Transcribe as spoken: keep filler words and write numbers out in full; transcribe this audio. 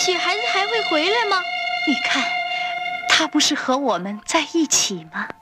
雪孩子还会回来吗？ 你看，他不是和我们在一起吗？